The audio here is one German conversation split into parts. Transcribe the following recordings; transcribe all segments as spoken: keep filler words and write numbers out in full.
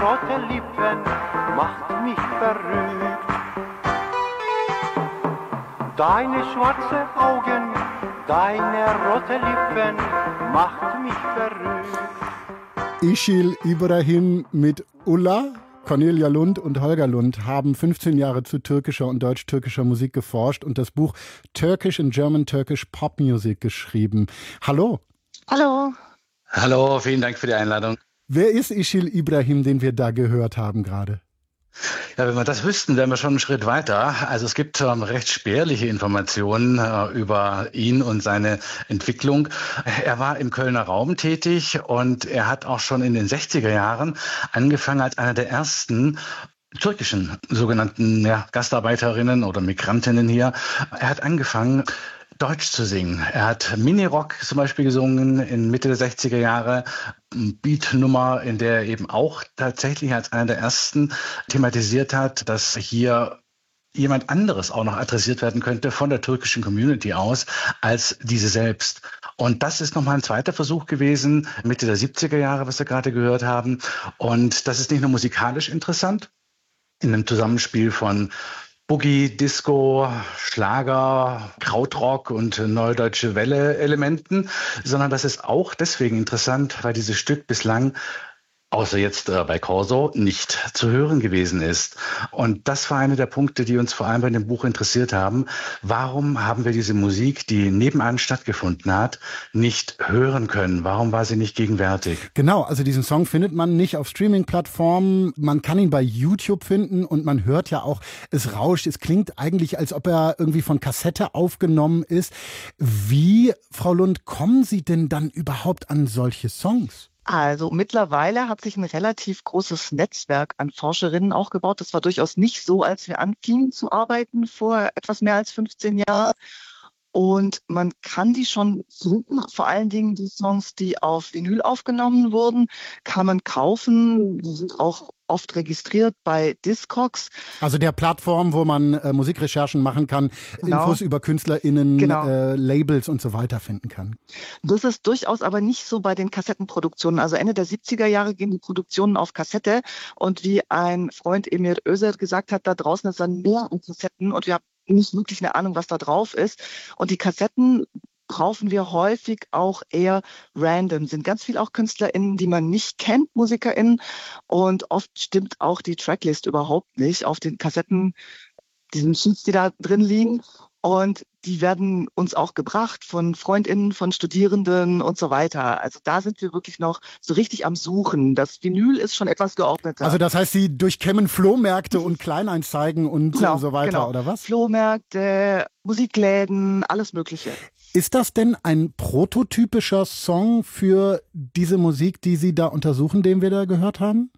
Rote Lippen macht mich verrückt. Deine schwarze Augen, deine rote Lippen macht mich verrückt. Işıl İbrahim mit Ulla, Cornelia Lund und Holger Lund haben fünfzehn Jahre zu türkischer und deutsch-türkischer Musik geforscht und das Buch Turkish and German Turkish Pop Music geschrieben. Hallo. Hallo. Hallo, vielen Dank für die Einladung. Wer ist Işıl İbrahim, den wir da gehört haben gerade? Ja, wenn wir das wüssten, wären wir schon einen Schritt weiter. Also es gibt ähm, recht spärliche Informationen äh, über ihn und seine Entwicklung. Er war im Kölner Raum tätig und er hat auch schon in den sechziger Jahren angefangen als einer der ersten türkischen sogenannten ja, Gastarbeiterinnen oder Migrantinnen hier. Er hat angefangen, Deutsch zu singen. Er hat Minirock zum Beispiel gesungen in Mitte der sechziger Jahre, Beatnummer, in der er eben auch tatsächlich als einer der ersten thematisiert hat, dass hier jemand anderes auch noch adressiert werden könnte von der türkischen Community aus als diese selbst. Und das ist nochmal ein zweiter Versuch gewesen, Mitte der siebziger Jahre, was wir gerade gehört haben. Und das ist nicht nur musikalisch interessant, in einem Zusammenspiel von Boogie, Disco, Schlager, Krautrock und Neue Deutsche Welle-Elementen, sondern das ist auch deswegen interessant, weil dieses Stück bislang, außer jetzt äh, bei Corso, nicht zu hören gewesen ist. Und das war einer der Punkte, die uns vor allem bei dem Buch interessiert haben. Warum haben wir diese Musik, die nebenan stattgefunden hat, nicht hören können? Warum war sie nicht gegenwärtig? Genau, also diesen Song findet man nicht auf Streaming-Plattformen. Man kann ihn bei YouTube finden und man hört ja auch, es rauscht. Es klingt eigentlich, als ob er irgendwie von Kassette aufgenommen ist. Wie, Frau Lund, kommen Sie denn dann überhaupt an solche Songs? Also mittlerweile hat sich ein relativ großes Netzwerk an Forscherinnen auch gebaut. Das war durchaus nicht so, als wir anfingen zu arbeiten vor etwas mehr als fünfzehn Jahren. Und man kann die schon suchen, vor allen Dingen die Songs, die auf Vinyl aufgenommen wurden, kann man kaufen. Die sind auch oft registriert bei Discogs. Also der Plattform, wo man äh, Musikrecherchen machen kann, genau. Infos über KünstlerInnen, genau. äh, Labels und so weiter finden kann. Das ist durchaus aber nicht so bei den Kassettenproduktionen. Also Ende der siebziger Jahre gehen die Produktionen auf Kassette. Und wie ein Freund Emir Özer gesagt hat, da draußen ist dann mehr an Kassetten und wir haben nicht wirklich eine Ahnung, was da drauf ist. Und die Kassetten kaufen wir häufig auch eher random. Sind ganz viel auch KünstlerInnen, die man nicht kennt, MusikerInnen. Und oft stimmt auch die Tracklist überhaupt nicht auf den Kassetten, diesen Sheets, die da drin liegen. Und die werden uns auch gebracht von FreundInnen, von Studierenden und so weiter. Also da sind wir wirklich noch so richtig am Suchen. Das Vinyl ist schon etwas geordneter. Also das heißt, Sie durchkämmen Flohmärkte und Kleinanzeigen und genau, so weiter, genau. oder was? Flohmärkte, Musikläden, alles Mögliche. Ist das denn ein prototypischer Song für diese Musik, die Sie da untersuchen, den wir da gehört haben?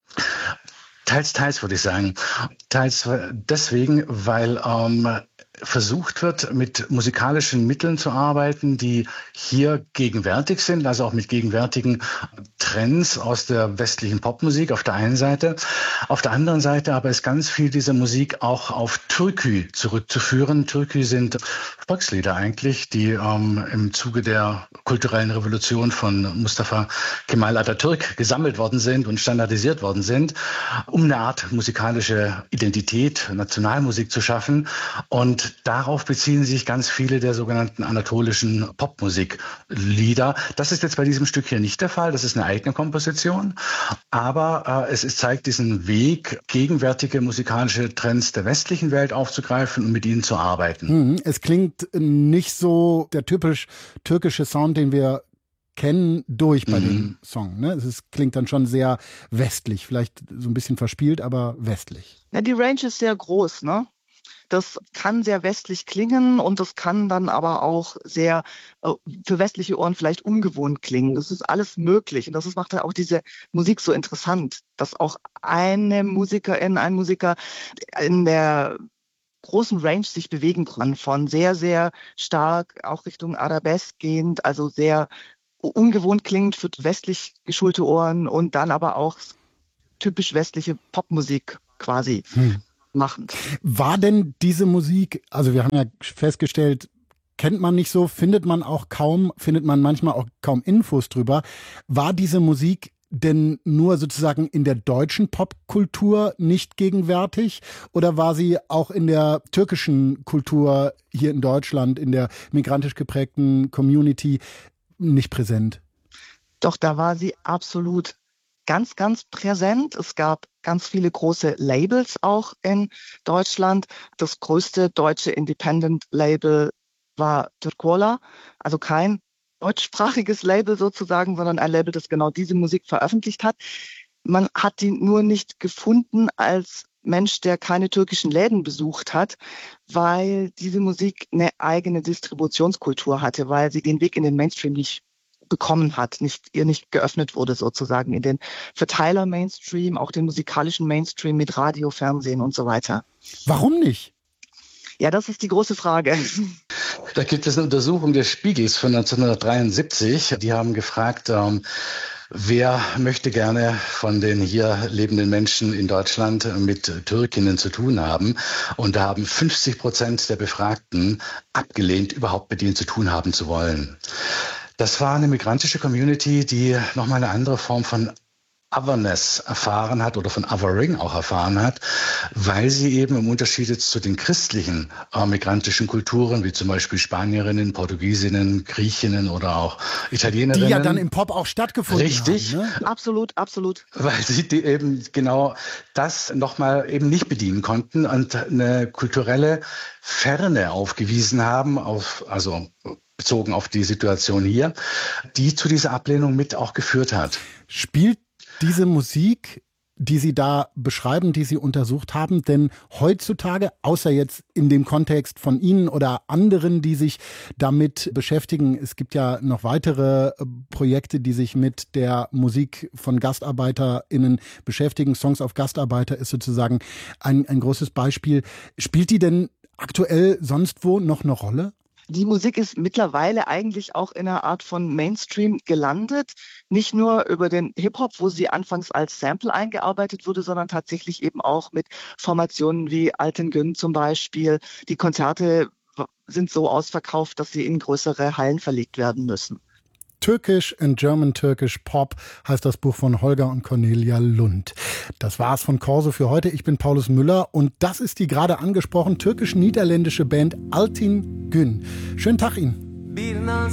Teils, teils würde ich sagen. Teils deswegen, weil ähm, versucht wird, mit musikalischen Mitteln zu arbeiten, die hier gegenwärtig sind, also auch mit gegenwärtigen Trends aus der westlichen Popmusik auf der einen Seite. Auf der anderen Seite aber ist ganz viel dieser Musik auch auf Türkü zurückzuführen. Türkü sind Volkslieder eigentlich, die ähm, im Zuge der kulturellen Revolution von Mustafa Kemal Atatürk gesammelt worden sind und standardisiert worden sind, um eine Art musikalische Identität, Nationalmusik zu schaffen. Und darauf beziehen sich ganz viele der sogenannten anatolischen Popmusiklieder. Das ist jetzt bei diesem Stück hier nicht der Fall. Das ist eine eigene Komposition. Aber äh, es ist, zeigt diesen Weg, gegenwärtige musikalische Trends der westlichen Welt aufzugreifen und mit ihnen zu arbeiten. Es klingt nicht so der typisch türkische Sound, den wir kennen, durch bei mhm. dem Song. Ne? Es ist, klingt dann schon sehr westlich. Vielleicht so ein bisschen verspielt, aber westlich. Ja, die Range ist sehr groß, ne? Das kann sehr westlich klingen und das kann dann aber auch sehr äh, für westliche Ohren vielleicht ungewohnt klingen. Das ist alles möglich und das ist, macht ja auch diese Musik so interessant, dass auch eine Musikerin, ein Musiker in der großen Range sich bewegen kann, von sehr, sehr stark auch Richtung Arabesk gehend, also sehr ungewohnt klingend für westlich geschulte Ohren und dann aber auch typisch westliche Popmusik quasi. Hm. machen. War denn diese Musik, also wir haben ja festgestellt, kennt man nicht so, findet man auch kaum, findet man manchmal auch kaum Infos drüber. War diese Musik denn nur sozusagen in der deutschen Popkultur nicht gegenwärtig oder war sie auch in der türkischen Kultur hier in Deutschland, in der migrantisch geprägten Community nicht präsent? Doch, da war sie absolut ganz, ganz präsent. Es gab ganz viele große Labels auch in Deutschland. Das größte deutsche Independent-Label war Türkola, also kein deutschsprachiges Label sozusagen, sondern ein Label, das genau diese Musik veröffentlicht hat. Man hat die nur nicht gefunden als Mensch, der keine türkischen Läden besucht hat, weil diese Musik eine eigene Distributionskultur hatte, weil sie den Weg in den Mainstream nicht bekommen hat, nicht, ihr nicht geöffnet wurde sozusagen in den Verteiler-Mainstream, auch den musikalischen Mainstream mit Radio, Fernsehen und so weiter. Warum nicht? Ja, das ist die große Frage. Da gibt es eine Untersuchung des Spiegels von neunzehnhundertdreiundsiebzig. Die haben gefragt, ähm, wer möchte gerne von den hier lebenden Menschen in Deutschland mit Türkinnen zu tun haben? Und da haben fünfzig Prozent der Befragten abgelehnt, überhaupt mit ihnen zu tun haben zu wollen. Das war eine migrantische Community, die nochmal eine andere Form von Otherness erfahren hat oder von Othering auch erfahren hat, weil sie eben im Unterschied jetzt zu den christlichen äh, migrantischen Kulturen, wie zum Beispiel Spanierinnen, Portugiesinnen, Griechinnen oder auch Italienerinnen. Die ja dann im Pop auch stattgefunden richtig, haben. Richtig. Ne? Absolut, absolut. Weil sie die eben genau das nochmal eben nicht bedienen konnten und eine kulturelle Ferne aufgewiesen haben, auf, also bezogen auf die Situation hier, die zu dieser Ablehnung mit auch geführt hat. Spielt diese Musik, die Sie da beschreiben, die Sie untersucht haben, denn heutzutage, außer jetzt in dem Kontext von Ihnen oder anderen, die sich damit beschäftigen, es gibt ja noch weitere Projekte, die sich mit der Musik von GastarbeiterInnen beschäftigen. Songs of Gastarbeiter ist sozusagen ein, ein großes Beispiel. Spielt die denn aktuell sonst wo noch eine Rolle? Die Musik ist mittlerweile eigentlich auch in einer Art von Mainstream gelandet. Nicht nur über den Hip-Hop, wo sie anfangs als Sample eingearbeitet wurde, sondern tatsächlich eben auch mit Formationen wie Alten Gün zum Beispiel. Die Konzerte sind so ausverkauft, dass sie in größere Hallen verlegt werden müssen. Turkish and German Turkish Pop heißt das Buch von Holger und Cornelia Lund. Das war's von Corso für heute. Ich bin Paulus Müller und das ist die gerade angesprochen türkisch-niederländische Band Altin Gün. Schönen Tag Ihnen.